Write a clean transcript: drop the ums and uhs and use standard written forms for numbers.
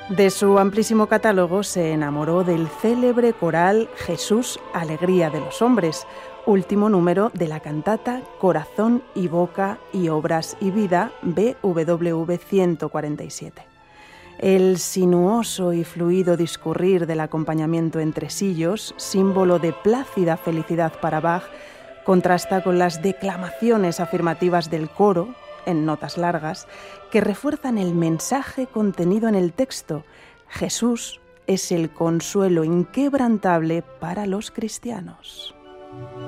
De su amplísimo catálogo se enamoró del célebre coral Jesús, Alegría de los Hombres, último número de la cantata Corazón y Boca y Obras y Vida, BWV 147. El sinuoso y fluido discurrir del acompañamiento en tresillos, símbolo de plácida felicidad para Bach, contrasta con las declamaciones afirmativas del coro, en notas largas, que refuerzan el mensaje contenido en el texto. Jesús es el consuelo inquebrantable para los cristianos.